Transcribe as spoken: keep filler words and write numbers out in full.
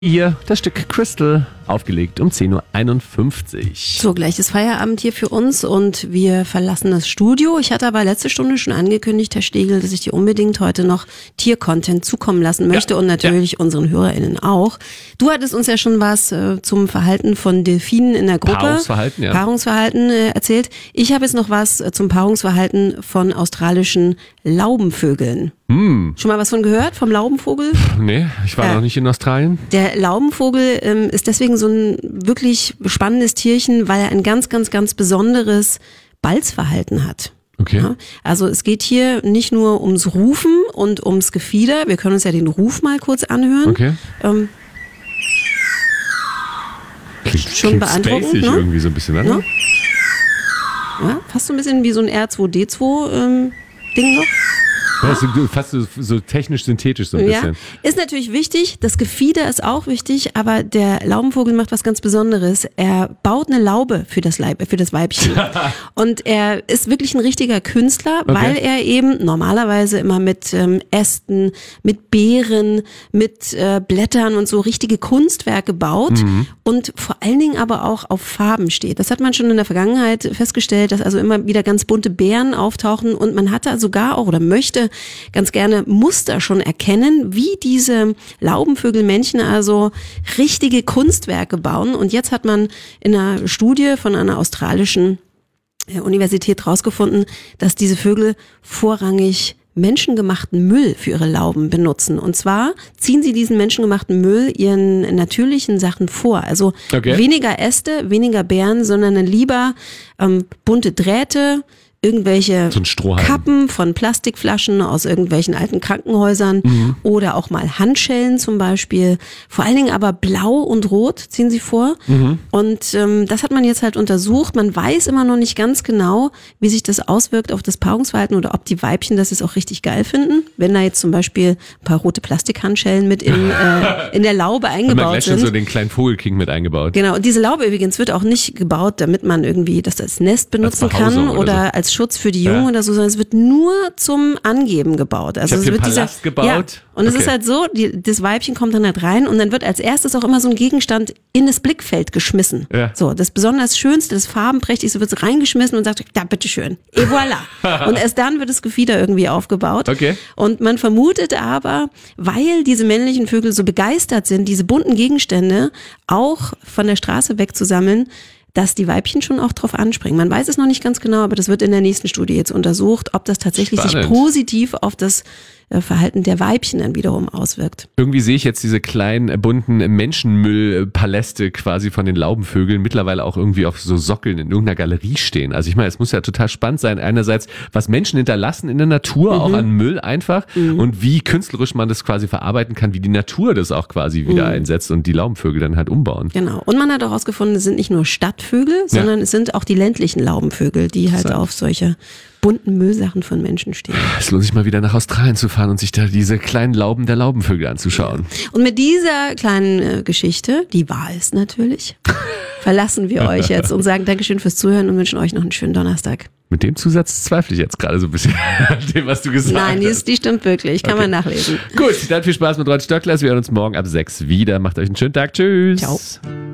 Hier das Stück Crystal, aufgelegt um zehn Uhr einundfünfzig. So, gleich ist Feierabend hier für uns und wir verlassen das Studio. Ich hatte aber letzte Stunde schon angekündigt, Herr Stegel, dass ich dir unbedingt heute noch Tiercontent zukommen lassen möchte, ja, und natürlich ja. unseren HörerInnen auch. Du hattest uns ja schon was äh, zum Verhalten von Delfinen in der Gruppe. Paarungsverhalten, ja. Paarungsverhalten äh, erzählt. Ich habe jetzt noch was äh, zum Paarungsverhalten von australischen Laubenvögeln. Hm. Schon mal was von gehört, vom Laubenvogel? Nee, ich war ja. noch nicht in Australien. Der Laubenvogel ähm, ist deswegen so ein wirklich spannendes Tierchen, weil er ein ganz, ganz, ganz besonderes Balzverhalten hat. Okay. Ja, also es geht hier nicht nur ums Rufen und ums Gefieder. Wir können uns ja den Ruf mal kurz anhören. Okay. Ähm, klingt, schon klingt beeindruckend, spacig ne? irgendwie so ein bisschen, oder? Ja. Ja, fast so ein bisschen wie so ein R zwei D zwei ähm, Ding noch. Ja, so, fast so, so technisch-synthetisch so ein Ja, bisschen. ist natürlich wichtig, das Gefieder ist auch wichtig, aber der Laubenvogel macht was ganz Besonderes. Er baut eine Laube für das, Leib, für das Weibchen. Und er ist wirklich ein richtiger Künstler, Okay. weil er eben normalerweise immer mit ähm, Ästen, mit Beeren, mit äh, Blättern und so richtige Kunstwerke baut mhm. und vor allen Dingen aber auch auf Farben steht. Das hat man schon in der Vergangenheit festgestellt, dass also immer wieder ganz bunte Beeren auftauchen und man hatte sogar auch oder möchte ganz gerne Muster schon erkennen, wie diese Laubenvögelmännchen also richtige Kunstwerke bauen. Und jetzt hat man in einer Studie von einer australischen Universität rausgefunden, dass diese Vögel vorrangig menschengemachten Müll für ihre Lauben benutzen. Und zwar ziehen sie diesen menschengemachten Müll ihren natürlichen Sachen vor. Also okay. weniger Äste, weniger Beeren, sondern dann lieber ähm, bunte Drähte, irgendwelche so Kappen von Plastikflaschen aus irgendwelchen alten Krankenhäusern mhm. oder auch mal Handschellen zum Beispiel. Vor allen Dingen aber blau und rot ziehen sie vor. Mhm. Und ähm, das hat man jetzt halt untersucht. Man weiß immer noch nicht ganz genau, wie sich das auswirkt auf das Paarungsverhalten oder ob die Weibchen das jetzt auch richtig geil finden. Wenn da jetzt zum Beispiel ein paar rote Plastikhandschellen mit in, äh, in der Laube eingebaut haben wir gleich sind. schon so den kleinen Vogelking mit eingebaut. Genau. Und diese Laube übrigens wird auch nicht gebaut, damit man irgendwie das als Nest benutzen als kann oder, oder so. als Schutz für die Jungen ja. oder so, sondern es wird nur zum Angeben gebaut. Also ich es hab wird hier dieser Palast gebaut. Ja, und es okay. ist halt so, die, das Weibchen kommt dann halt rein und dann wird als erstes auch immer so ein Gegenstand in das Blickfeld geschmissen. Ja. So, das besonders Schönste, das farbenprächtigste wird reingeschmissen und sagt, da bitteschön. Et voilà. Und erst dann wird das Gefieder irgendwie aufgebaut. Okay. Und man vermutet aber, weil diese männlichen Vögel so begeistert sind, diese bunten Gegenstände auch von der Straße wegzusammeln, dass die Weibchen schon auch drauf anspringen. Man weiß es noch nicht ganz genau, aber das wird in der nächsten Studie jetzt untersucht, ob das tatsächlich Spannend. sich positiv auf das Verhalten der Weibchen dann wiederum auswirkt. Irgendwie sehe ich jetzt diese kleinen bunten Menschenmüllpaläste quasi von den Laubenvögeln mittlerweile auch irgendwie auf so Sockeln in irgendeiner Galerie stehen. Also ich meine, es muss ja total spannend sein. Einerseits, was Menschen hinterlassen in der Natur, mhm. auch an Müll einfach mhm. und wie künstlerisch man das quasi verarbeiten kann, wie die Natur das auch quasi wieder mhm. einsetzt und die Laubenvögel dann halt umbauen. Genau. Und man hat auch herausgefunden, es sind nicht nur Stadtvögel, sondern ja. es sind auch die ländlichen Laubenvögel, die halt auf solche bunten Müllsachen von Menschen stehen. Es lohnt sich mal wieder nach Australien zu fahren und sich da diese kleinen Lauben der Laubenvögel anzuschauen. Und mit dieser kleinen äh, Geschichte, die wahr ist natürlich, verlassen wir euch jetzt und sagen Dankeschön fürs Zuhören und wünschen euch noch einen schönen Donnerstag. Mit dem Zusatz zweifle ich jetzt gerade so ein bisschen an dem, was du gesagt Nein, hast. Nein, die stimmt wirklich. Kann okay. man nachlesen. Gut, dann viel Spaß mit Ron Stöckler. Wir hören uns morgen ab sechs wieder. Macht euch einen schönen Tag. Tschüss. Ciao.